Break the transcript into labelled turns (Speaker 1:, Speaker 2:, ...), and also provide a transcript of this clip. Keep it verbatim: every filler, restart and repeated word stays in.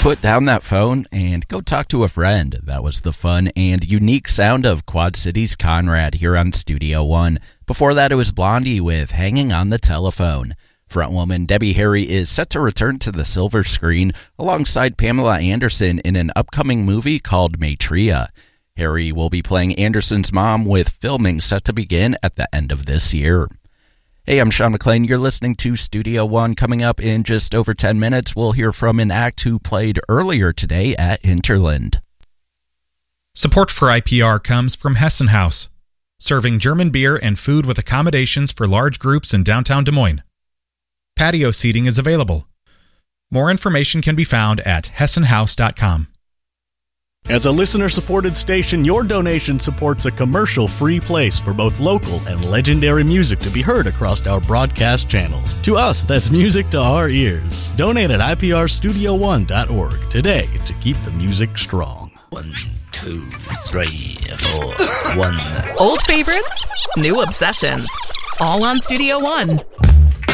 Speaker 1: put down that phone and go talk to a friend. That was the fun and unique sound of Quad City's Conrad here on Studio One. Before that, it was Blondie with Hanging on the Telephone. Frontwoman Debbie Harry is set to return to the silver screen alongside Pamela Anderson in an upcoming movie called Maitreya. Harry will be playing Anderson's mom, with filming set to begin at the end of this year. Hey, I'm Sean McLean. You're listening to Studio One. Coming up in just over ten minutes, we'll hear from an act who played earlier today at Hinterland.
Speaker 2: Support for I P R comes from Hessen House, serving German beer and food with accommodations for large groups in downtown Des Moines. Patio seating is available. More information can be found at hessen house dot com.
Speaker 3: As a listener-supported station, your donation supports a commercial-free place for both local and legendary music to be heard across our broadcast channels. To us, that's music to our ears. Donate at I P R studio one dot org today to keep the music strong.
Speaker 4: One, two, three, four, one.
Speaker 5: Old favorites, new obsessions, all on Studio One.